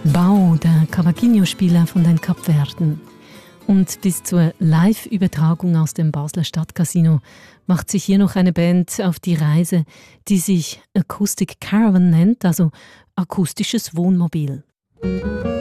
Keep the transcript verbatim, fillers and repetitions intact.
Bau, der Cavaquinho-Spieler von den Kapverden. Und bis zur Live-Übertragung aus dem Basler Stadtcasino macht sich hier noch eine Band auf die Reise, die sich Acoustic Caravan nennt, also akustisches Wohnmobil.